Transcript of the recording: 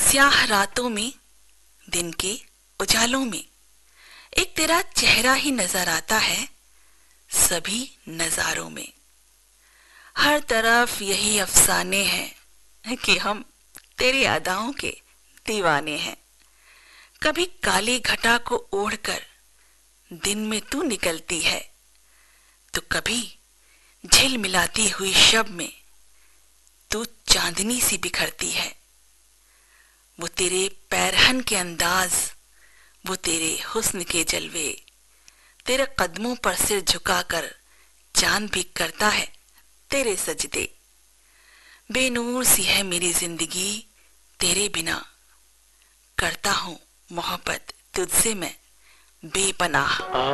स्याह रातों में, दिन के उजालों में एक तेरा चेहरा ही नजर आता है सभी नजारों में। हर तरफ यही अफसाने हैं कि हम तेरी अदाओं के दीवाने हैं। कभी काली घटा को ओढ़कर दिन में तू निकलती है, तो कभी झिलमिलाती हुई शब में तू चांदनी सी बिखरती है। वो तेरे पैरहन के अंदाज, वो तेरे हुस्न के जलवे, तेरे कदमों पर सिर झुकाकर चांद भी करता है तेरे सजदे। बेनूर सी है मेरी जिंदगी तेरे बिना, करता हूँ मोहब्बत तुझसे मैं बेपनाह।